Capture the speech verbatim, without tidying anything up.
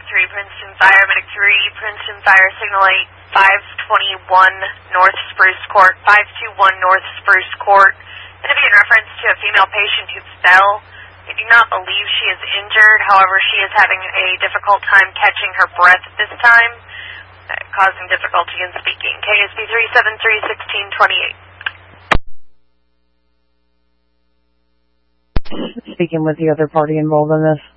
three, Princeton Fire, Medic three, Princeton Fire, Signal eight, five twenty-one North Spruce Court, five two one North Spruce Court. Going to be in reference to a female patient who fell. I do not believe she is injured, however, she is having a difficult time catching her breath at this time, uh, causing difficulty in speaking. K S B three seven three, one six two eight. Speaking with the other party involved in this.